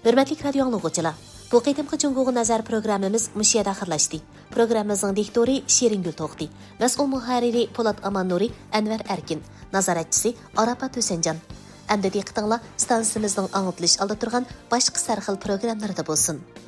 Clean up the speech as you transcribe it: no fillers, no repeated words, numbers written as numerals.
Hürmetli radio anlıqçılar, bu qitimqi Cunguğa nazar programmamiz müşiyada axırlaşdı. Programmamizning diktori Şeringül To'xti, mas'ul muharriri Polat Amannuri, Anvar Erkin, nazoratchisi Arafat Hüsenjan. Endi diqqatinglar stansiямizning anglitilish oldi turgan boshqa sarxil programmalarda bo'lsin.